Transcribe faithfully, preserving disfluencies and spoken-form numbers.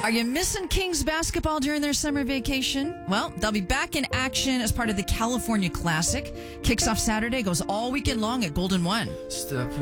Are you missing Kings basketball during their summer vacation? Well, they'll be back in action as part of the California Classic. Kicks off Saturday, goes all weekend long at Golden One. Step